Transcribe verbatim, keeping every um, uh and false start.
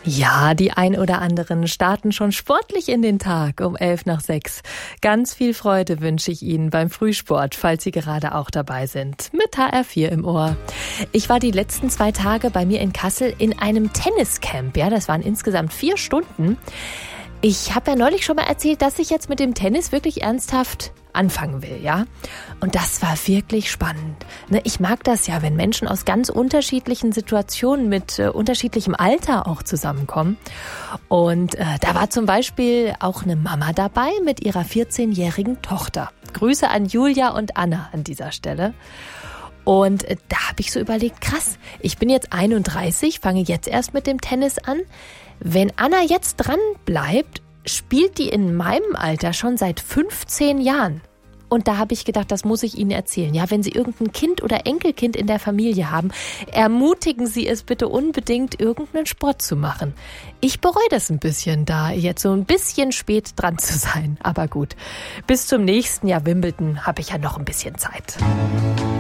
Ja, die ein oder anderen starten schon sportlich in den Tag um elf nach sechs. Ganz viel Freude wünsche ich Ihnen beim Frühsport, falls Sie gerade auch dabei sind. Mit H R vier im Ohr. Ich war die letzten zwei Tage bei mir in Kassel in einem Tenniscamp. Ja, das waren insgesamt vier Stunden. Ich habe ja neulich schon mal erzählt, dass ich jetzt mit dem Tennis wirklich ernsthaft anfangen will, ja. Und das war wirklich spannend. Ne, ich mag das ja, wenn Menschen aus ganz unterschiedlichen Situationen mit äh, unterschiedlichem Alter auch zusammenkommen. Und äh, da war zum Beispiel auch eine Mama dabei mit ihrer vierzehnjährigen Tochter. Grüße an Julia und Anna an dieser Stelle. Und äh, da habe ich so überlegt, krass, ich bin jetzt einunddreißig, fange jetzt erst mit dem Tennis an. Wenn Anna jetzt dran bleibt, spielt die in meinem Alter schon seit fünfzehn Jahren. Und da habe ich gedacht, das muss ich Ihnen erzählen. Ja, wenn Sie irgendein Kind oder Enkelkind in der Familie haben, ermutigen Sie es bitte unbedingt, irgendeinen Sport zu machen. Ich bereue das ein bisschen, da jetzt so ein bisschen spät dran zu sein. Aber gut, bis zum nächsten Jahr Wimbledon habe ich ja noch ein bisschen Zeit.